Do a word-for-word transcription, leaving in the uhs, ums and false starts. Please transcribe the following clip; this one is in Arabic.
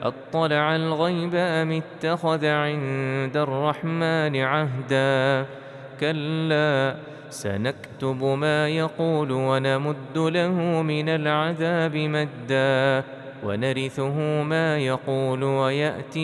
أطلع الغيب أم اتخذ عند الرحمن عهدا كلا سنكتب ما يقول ونمد له من العذاب مدا ونرثه ما يقول ويأتي